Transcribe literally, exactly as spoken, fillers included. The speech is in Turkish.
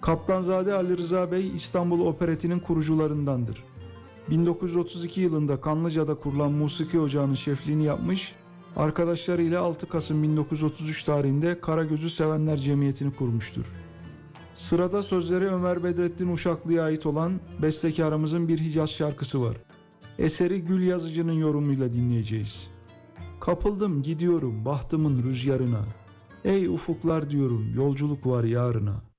Kaptanzade Ali Rıza Bey İstanbul Opereti'nin kurucularındandır. bin dokuz yüz otuz iki yılında Kanlıca'da kurulan Musiki Ocağı'nın şefliğini yapmış, arkadaşlarıyla altı Kasım bin dokuz yüz otuz üç tarihinde Karagöz'ü Sevenler Cemiyeti'ni kurmuştur. Sırada sözleri Ömer Bedrettin Uşaklı'ya ait olan bestekarımızın bir Hicaz şarkısı var. Eseri Gül Yazıcı'nın yorumuyla dinleyeceğiz. Kapıldım gidiyorum bahtımın rüzgarına. Ey ufuklar diyorum yolculuk var yarına.